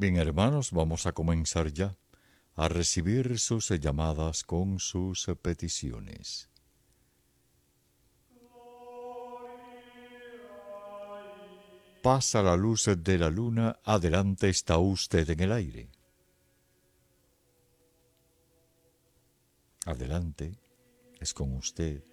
Bien, hermanos, vamos a comenzar ya a recibir sus llamadas con sus peticiones. Pasa la luz de la luna, adelante está usted en el aire. Adelante, es con usted.